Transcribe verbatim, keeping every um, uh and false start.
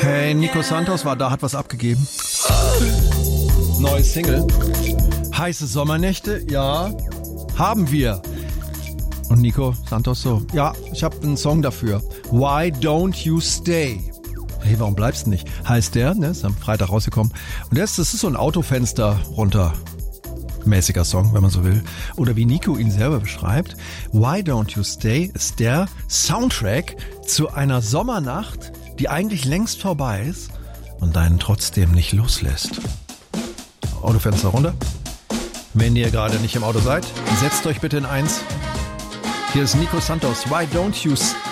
Hey, Nico Santos war da, hat was abgegeben. Neue Single. Heiße Sommernächte, ja, haben wir. Und Nico Santos so, ja, ich habe einen Song dafür. Why Don't You Stay? Hey, warum bleibst du nicht? Heißt der, ne, ist am Freitag rausgekommen. Und das, das ist so ein Autofenster runter. Mäßiger Song, wenn man so will. Oder wie Nico ihn selber beschreibt, Why Don't You Stay ist der Soundtrack zu einer Sommernacht, die eigentlich längst vorbei ist und einen trotzdem nicht loslässt. Autofenster runter. Wenn ihr gerade nicht im Auto seid, setzt euch bitte in eins. Hier ist Nico Santos, Why Don't You Stay?